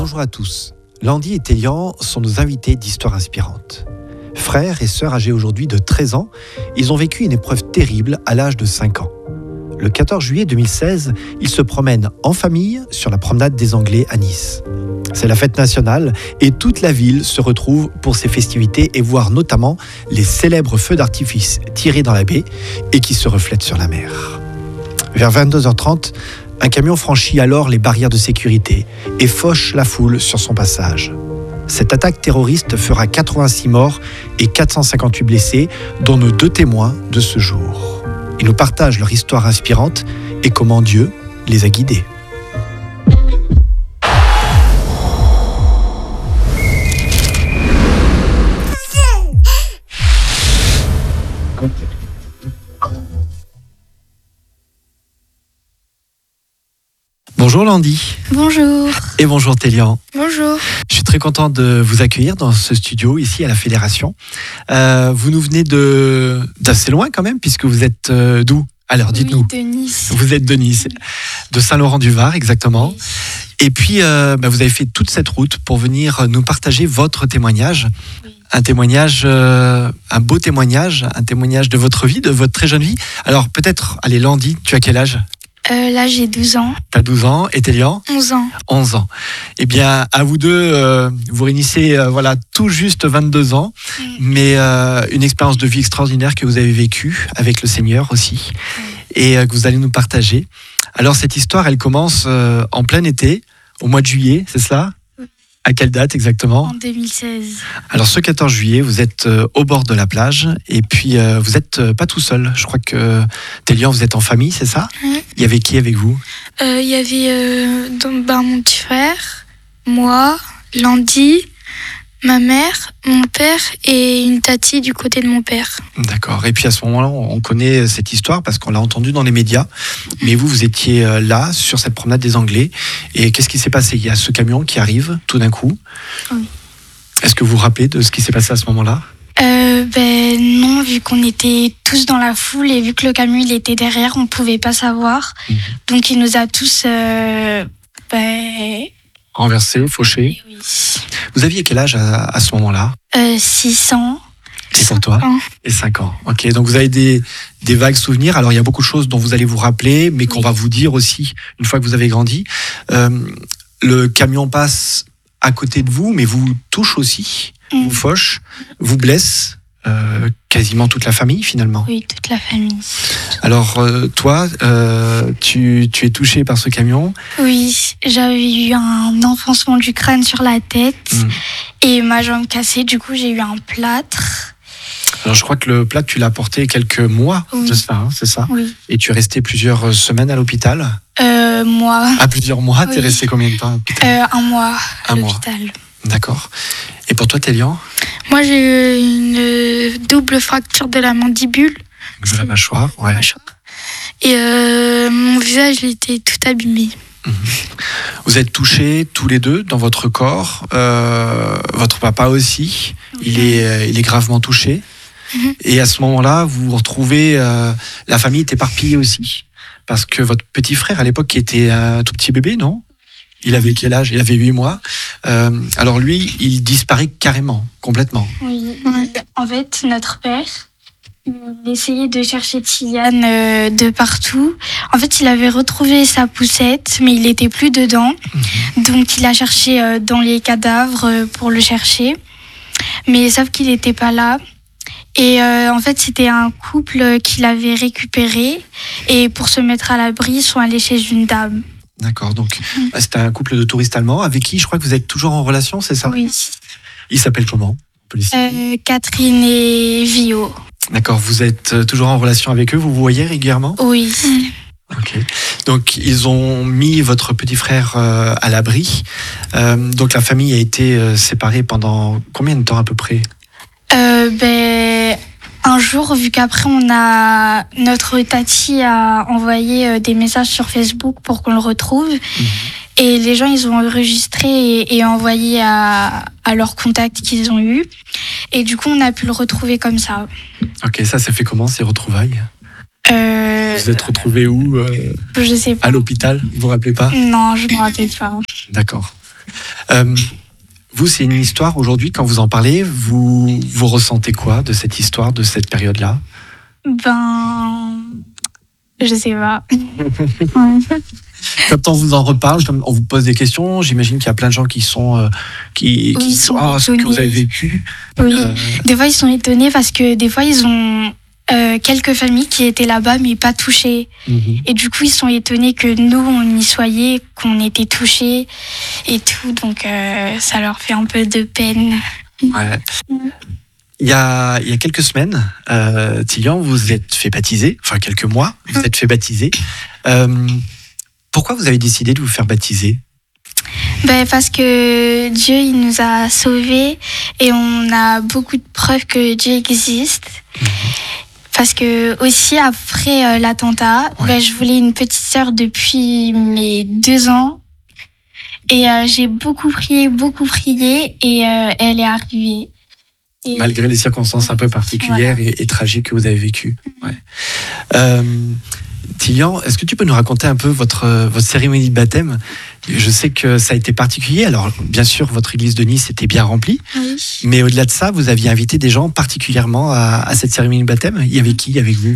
Bonjour à tous. Landy et Télian sont nos invités d'Histoire inspirante. Frères et sœurs âgés aujourd'hui de 13 ans, ils ont vécu une épreuve terrible à l'âge de 5 ans. Le 14 juillet 2016, ils se promènent en famille sur la promenade des Anglais à Nice. C'est la fête nationale et toute la ville se retrouve pour ces festivités et voir notamment les célèbres feux d'artifice tirés dans la baie et qui se reflètent sur la mer. Vers 22h30, un camion franchit alors les barrières de sécurité et fauche la foule sur son passage. Cette attaque terroriste fera 86 morts et 458 blessés, dont nos 2 témoins de ce jour. Ils nous partagent leur histoire inspirante et comment Dieu les a guidés. Bonjour Landy. Bonjour. Et bonjour Télian. Bonjour. Je suis très content de vous accueillir dans ce studio ici à la Fédération. Vous nous venez d'assez loin quand même, puisque vous êtes d'où? Alors dites-nous. Oui, de Nice. Vous êtes de Nice, de Saint-Laurent-du-Var exactement. Oui. Et puis vous avez fait toute cette route pour venir nous partager votre témoignage. Oui. Un témoignage, un beau témoignage, un témoignage de votre vie, de votre très jeune vie. Alors peut-être, allez Landy, tu as quel âge? Là, j'ai 12 ans. T'as 12 ans. Et Télian? 11 ans. 11 ans. Eh bien, à vous deux, vous réunissez tout juste 22 ans, mais une expérience de vie extraordinaire que vous avez vécue avec le Seigneur aussi, et que vous allez nous partager. Alors, cette histoire, elle commence en plein été, au mois de juillet, c'est cela? À quelle date exactement? En 2016. Alors, ce 14 juillet, vous êtes au bord de la plage, et puis vous n'êtes pas tout seul. Je crois que, Télian, vous êtes en famille, c'est ça? Oui. Il y avait qui avec vous? Il y avait mon petit frère, moi, Landy, ma mère, mon père et une tati du côté de mon père. D'accord. Et puis à ce moment-là, on connaît cette histoire parce qu'on l'a entendue dans les médias. Mais vous étiez là, sur cette promenade des Anglais. Et qu'est-ce qui s'est passé? Il y a ce camion qui arrive tout d'un coup. Oui. Est-ce que vous vous rappelez de ce qui s'est passé à ce moment-là? Non, vu qu'on était tous dans la foule et vu que le camion il était derrière, on pouvait pas savoir. Donc il nous a tous renversés, fauchés. Oui. Vous aviez quel âge à ce moment-là? 6 ans. Et pour toi? 5 ans. Et 5 ans. Ok, donc vous avez des vagues souvenirs. Alors il y a beaucoup de choses dont vous allez vous rappeler, mais qu'on va vous dire aussi une fois que vous avez grandi. Le camion passe à côté de vous, mais vous touche aussi, vous fauche, vous blesse. Quasiment toute la famille finalement. Oui, toute la famille. Alors toi, tu es touché par ce camion? Oui, j'avais eu un enfoncement du crâne sur la tête et ma jambe cassée, du coup j'ai eu un plâtre. Alors je crois que le plâtre tu l'as porté quelques mois, Oui. c'est ça? Oui. Et tu es resté plusieurs semaines à l'hôpital? Moi. Plusieurs mois? Oui. T'es resté combien de temps à l'hôpital? 1 mois à Un mois. l'hôpital. D'accord. Et pour toi Télian? Moi j'ai eu une double fracture de la mandibule. De la mâchoire, ouais. Et mon visage il était tout abîmé. Vous êtes touchés tous les deux dans votre corps. Votre papa aussi. Il est gravement touché. Et à ce moment-là, vous vous retrouvez. La famille est éparpillée aussi. Parce que votre petit frère, à l'époque, qui était un tout petit bébé, non? Il avait quel âge? Il avait 8 mois. Alors lui, il disparaît carrément, complètement. Oui. En fait, notre père, il essayait de chercher Tiziane de partout. En fait, il avait retrouvé sa poussette, mais il n'était plus dedans. Donc, il a cherché dans les cadavres pour le chercher. Mais sauf qu'il n'était pas là. Et en fait, c'était un couple qui l'avait récupéré. Et pour se mettre à l'abri, ils sont allés chez une dame. D'accord, donc c'était un couple de touristes allemands avec qui je crois que vous êtes toujours en relation, c'est ça? Oui. Ils s'appellent comment? On peut les citer. Catherine et Vio. D'accord, vous êtes toujours en relation avec eux, vous vous voyez régulièrement? Oui. Ok. Donc ils ont mis votre petit frère à l'abri. Donc la famille a été séparée pendant combien de temps à peu près? Un jour, vu qu'après notre tati a envoyé des messages sur Facebook pour qu'on le retrouve. Et les gens, ils ont enregistré et envoyé à leurs contacts qu'ils ont eus. Et du coup, on a pu le retrouver comme ça. Ok, ça fait comment ces retrouvailles? Vous Vous êtes retrouvés où? Je sais pas. À l'hôpital, vous vous rappelez pas? Non, je me rappelle pas. D'accord. Vous, c'est une histoire aujourd'hui, quand vous en parlez, vous ressentez quoi de cette histoire, de cette période-là? Je sais pas. Quand on vous en reparle, quand on vous pose des questions, j'imagine qu'il y a plein de gens qui sont qui sont ce que vous avez vécu. Oui. Des fois ils sont étonnés parce que des fois ils ont quelques familles qui étaient là-bas mais pas touchées. Et du coup ils sont étonnés que nous on y soyait, qu'on était touchés et tout, donc ça leur fait un peu de peine. Ouais. Il y a quelques semaines, Tilian, vous vous êtes fait baptiser, enfin quelques mois, vous vous êtes fait baptiser. Pourquoi vous avez décidé de vous faire baptiser? Parce que Dieu il nous a sauvés et on a beaucoup de preuves que Dieu existe. Parce que aussi après l'attentat, je voulais une petite sœur depuis mes 2 ans et j'ai beaucoup prié et elle est arrivée. Et malgré les circonstances un peu particulières et tragiques que vous avez vécues. Tilian, est-ce que tu peux nous raconter un peu votre cérémonie de baptême? Je sais que ça a été particulier. Alors, bien sûr, votre église de Nice était bien remplie. Oui. Mais au-delà de ça, vous aviez invité des gens particulièrement à cette cérémonie de baptême. Il y avait qui avec vous?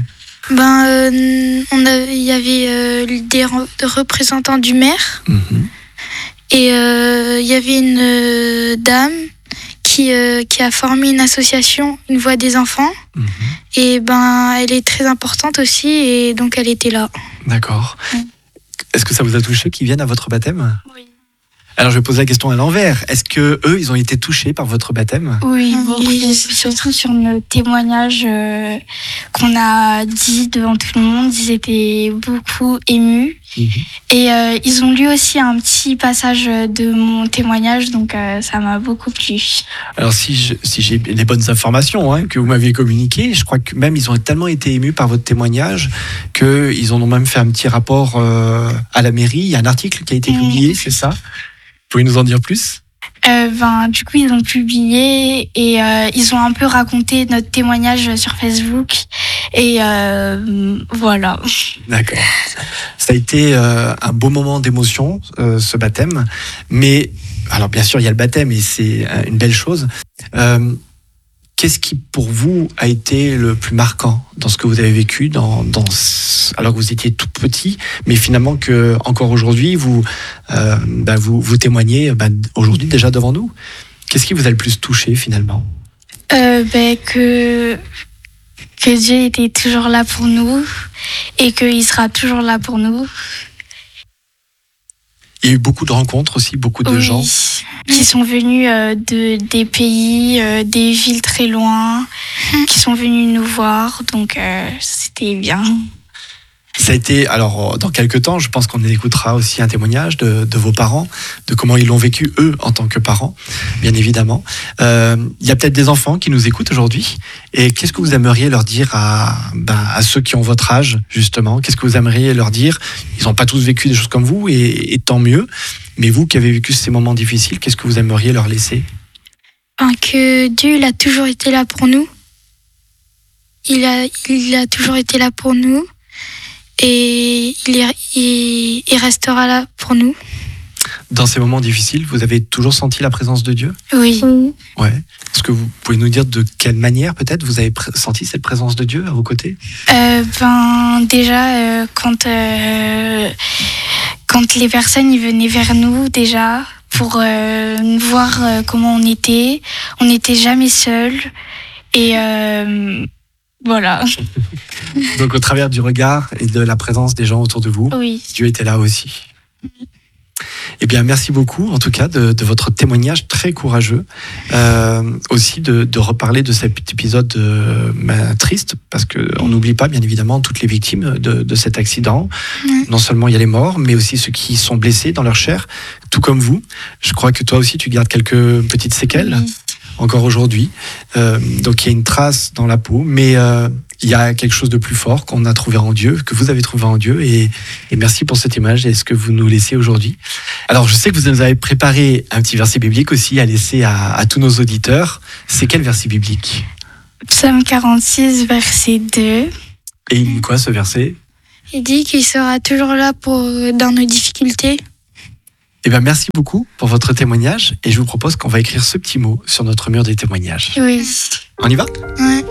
Il y avait des représentants du maire. Et il y avait une dame qui a formé une association, Une Voix des enfants. Et elle est très importante aussi, et donc elle était là. D'accord. Est-ce que ça vous a touché qu'ils viennent à votre baptême? Oui. Alors je vais poser la question à l'envers. Est-ce que eux, ils ont été touchés par votre baptême? Oui, surtout sur nos témoignages qu'on a dit devant tout le monde, ils étaient beaucoup émus. Et ils ont lu aussi un petit passage de mon témoignage, donc ça m'a beaucoup plu. Alors si j'ai les bonnes informations que vous m'aviez communiquées, je crois que même ils ont tellement été émus par votre témoignage qu'ils en ont même fait un petit rapport à la mairie. Il y a un article qui a été publié, c'est ça? Vous pouvez nous en dire plus? Du coup, ils ont publié et ils ont un peu raconté notre témoignage sur Facebook. Et voilà. D'accord. Ça a été un beau moment d'émotion, ce baptême. Mais, alors bien sûr, il y a le baptême et c'est une belle chose. Qu'est-ce qui, pour vous, a été le plus marquant dans ce que vous avez vécu, alors que vous étiez tout petit, mais finalement que encore aujourd'hui, vous témoignez aujourd'hui déjà devant nous? Qu'est-ce qui vous a le plus touché finalement? Que Dieu était toujours là pour nous et qu'il sera toujours là pour nous. Il y a eu beaucoup de rencontres aussi, beaucoup de gens qui sont venus des pays, des villes très loin, qui sont venus nous voir, donc c'était bien. Ça a été, alors dans quelques temps, je pense qu'on écoutera aussi un témoignage de vos parents, de comment ils l'ont vécu eux en tant que parents, bien évidemment. Il y a peut-être des enfants qui nous écoutent aujourd'hui. Et qu'est-ce que vous aimeriez leur dire à ceux qui ont votre âge, justement? Qu'est-ce que vous aimeriez leur dire? Ils n'ont pas tous vécu des choses comme vous, et tant mieux. Mais vous qui avez vécu ces moments difficiles, qu'est-ce que vous aimeriez leur laisser? Que Dieu, il a toujours été là pour nous. Il a toujours été là pour nous. Et il restera là pour nous. Dans ces moments difficiles, vous avez toujours senti la présence de Dieu? Oui. Ouais. Est-ce que vous pouvez nous dire de quelle manière peut-être vous avez senti cette présence de Dieu à vos côtés? Déjà quand les personnes ils venaient vers nous déjà pour voir comment on n'était jamais seuls et voilà. Donc au travers du regard et de la présence des gens autour de vous, oui. Dieu était là aussi. Eh bien, merci beaucoup, en tout cas, de votre témoignage très courageux. Aussi de reparler de cet épisode triste, parce qu'on n'oublie pas, bien évidemment, toutes les victimes de cet accident. Non seulement il y a les morts, mais aussi ceux qui sont blessés dans leur chair, tout comme vous. Je crois que toi aussi, tu gardes quelques petites séquelles, encore aujourd'hui. Donc, il y a une trace dans la peau, mais il y a quelque chose de plus fort qu'on a trouvé en Dieu, que vous avez trouvé en Dieu, et merci pour cette image et ce que vous nous laissez aujourd'hui. Alors, je sais que vous nous avez préparé un petit verset biblique aussi à laisser à tous nos auditeurs. C'est quel verset biblique? Psaume 46, verset 2. Et il dit quoi, ce verset? Il dit qu'il sera toujours là dans nos difficultés. Eh bien, merci beaucoup pour votre témoignage et je vous propose qu'on va écrire ce petit mot sur notre mur des témoignages. Oui. On y va ? Ouais.